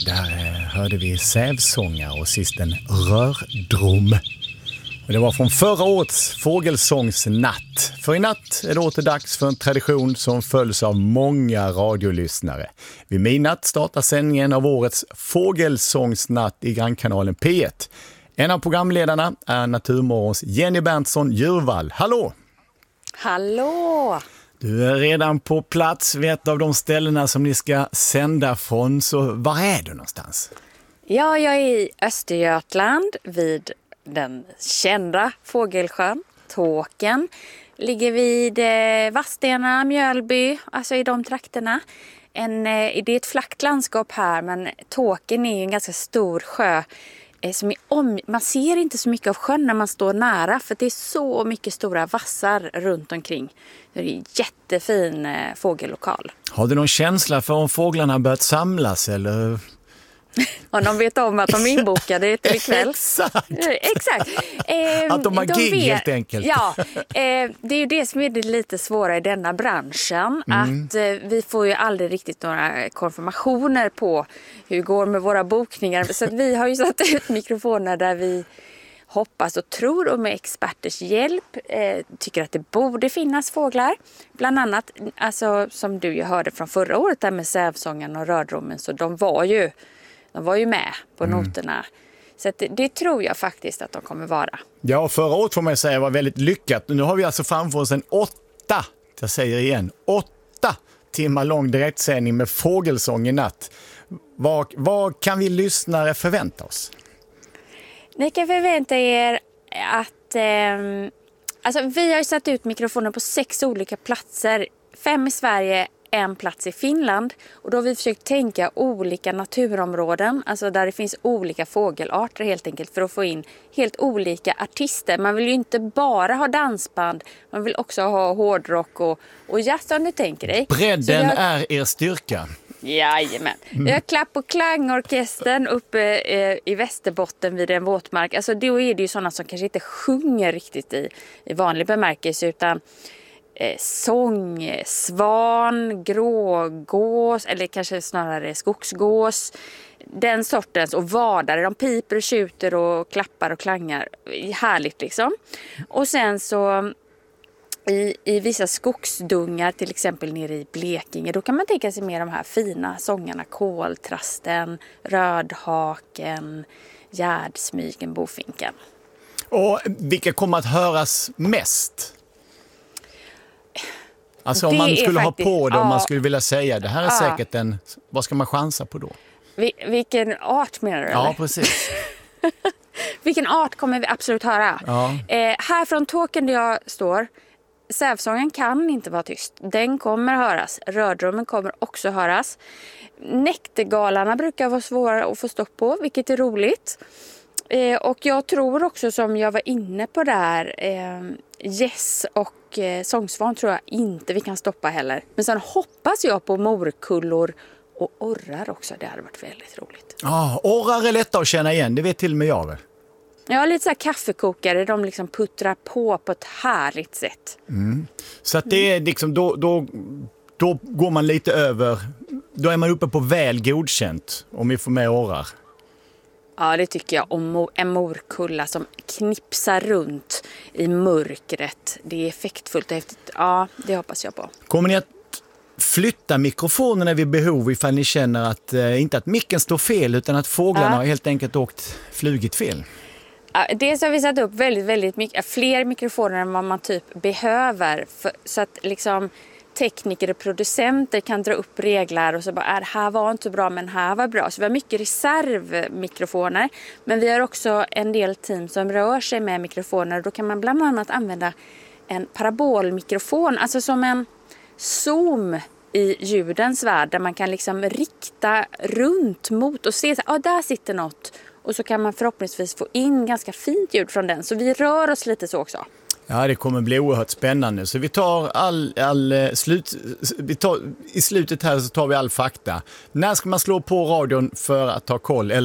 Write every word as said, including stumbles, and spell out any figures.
Där eh, hörde vi sävsångare och sist en rördrom. Och det var från förra årets fågelsångsnatt. För i natt är det åter dags för en tradition som följs av många radiolyssnare. Vid midnatt startar sändningen av årets fågelsångsnatt i grannkanalen P ett. En av programledarna är Naturmorgons Jenny Berntsson Djurvall. Hallå! Hallå! Du är redan på plats vid ett av de ställena som ni ska sända från. Så var är du någonstans? Ja, jag är i Östergötland vid den kända fågelsjön, Tåkern. Ligger vid eh, Vadstena, Mjölby, alltså i de trakterna. En, eh, det är ett flackt landskap här, men Tåkern är en ganska stor sjö. Eh, som är om, man ser inte så mycket av sjön när man står nära, för det är så mycket stora vassar runt omkring. Det är en jättefin eh, fågellokal. Har du någon känsla för om fåglarna har börjat samlas eller... Och de vet om att de är inbokade till ikväll. Exakt! Exakt. Eh, att de har de gig vet, helt enkelt. Ja, eh, det är ju det som är det lite svåra i denna branschen. Mm. Att eh, vi får ju aldrig riktigt några konfirmationer på hur det går med våra bokningar. Så att vi har ju satt ut mikrofoner där vi hoppas och tror, och med experters hjälp eh, tycker att det borde finnas fåglar. Bland annat, alltså, som du ju hörde från förra året där med sävsången och rördromen, så de var ju De var ju med på mm. noterna. Så att det, det tror jag faktiskt att de kommer vara. Ja, förra året får man säga var väldigt lyckat. Nu har vi alltså framför oss en åtta, jag säger igen, åtta timmar lång direktsändning med fågelsång i natt. Vad, vad kan vi lyssnare förvänta oss? Ni kan förvänta er att... Eh, alltså vi har ju satt ut mikrofoner på sex olika platser. Fem i Sverige, en plats i Finland, och då har vi försökt tänka olika naturområden, alltså där det finns olika fågelarter helt enkelt, för att få in helt olika artister. Man vill ju inte bara ha dansband, man vill också ha hårdrock och, och jazz, om du tänker dig. Bredden jag... är er styrka. Jajamän. Vi har klapp- och klangorkestern uppe eh, i Västerbotten vid en våtmark. Alltså då är det ju sådana som kanske inte sjunger riktigt i, i vanlig bemärkelse, utan Eh, sång, svan, grågås eller kanske snarare skogsgås, den sortens, och vadare, de piper och tjuter och klappar och klangar, härligt liksom. Och sen så i, i vissa skogsdungar, till exempel nere i Blekinge, då kan man tänka sig mer de här fina sångarna, koltrasten, rödhaken, gärdsmygen, bofinken. Och vilka kommer att höras mest? Alltså om det man skulle faktiskt, ha på det, ja, om man skulle vilja säga det här är ja. säkert en, vad ska man chansa på då? Vi, vilken art menar du? Ja, eller? precis. Vilken art kommer vi absolut höra? Ja. Eh, här från Tåkern där jag står, sävsången kan inte vara tyst. Den kommer höras. Rördrummen kommer också höras. Näktergalarna brukar vara svåra att få stopp på, vilket är roligt. Eh, och jag tror också, som jag var inne på där, eh, gäss och eh, sångsvan tror jag inte vi kan stoppa heller. Men sen hoppas jag på morkullor och orrar också. Det hade varit väldigt roligt. Ja, orrar är lätta att känna igen, det vet till och med jag väl. Ja, lite så här kaffekokare, de liksom puttrar på på ett härligt sätt. Mm. Så att det är liksom, då, då, då går man lite över, då är man uppe på väl godkänt om vi får med orrar. Ja, det tycker jag. Om en morkulla som knipsar runt i mörkret. Det är effektfullt och häftigt. Ja, det hoppas jag på. Kommer ni att flytta mikrofonerna vid behov ifall ni känner att, eh, inte att micken står fel, utan att fåglarna ja. har helt enkelt åkt flugit fel? Ja, dels har vi satt upp väldigt, väldigt mycket, fler mikrofoner än vad man typ behöver. För, så att liksom tekniker och producenter kan dra upp regler och så bara, är det här var inte så bra, men här var bra. Så vi har mycket reservmikrofoner, men vi har också en del team som rör sig med mikrofoner. Då kan man bland annat använda en parabolmikrofon, alltså som en zoom i ljudens värld, där man kan liksom rikta runt mot och se så ja, ah, där sitter något, och så kan man förhoppningsvis få in ganska fint ljud från den. Så vi rör oss lite så också. Ja, det kommer bli oerhört spännande. Så vi tar all, all slut, vi tar, i slutet här så tar vi all fakta. När ska man slå på radion för att ta koll?